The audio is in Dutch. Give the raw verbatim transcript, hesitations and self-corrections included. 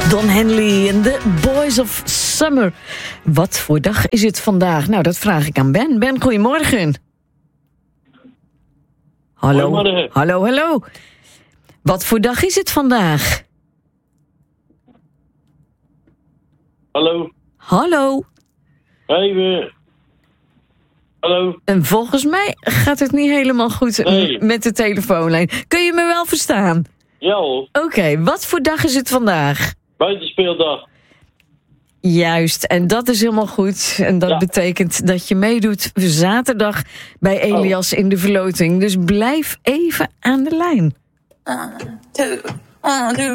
Don Henley en The Boys of Summer. Wat voor dag is het vandaag? Nou, dat vraag ik aan Ben. Ben, goedemorgen. Hallo, Goedemorgen. hallo, hallo. Wat voor dag is het vandaag? Hallo. Hallo. Hey, we... Hallo. En volgens mij gaat het niet helemaal goed Nee. met de telefoonlijn. Kun je me wel verstaan? Ja hoor. Oké, wat voor dag is het vandaag? Buitenspeeldag. Juist, en dat is helemaal goed. En dat Ja. betekent dat je meedoet zaterdag bij Elias in de verloting. Dus blijf even aan de lijn. One, two, one, two.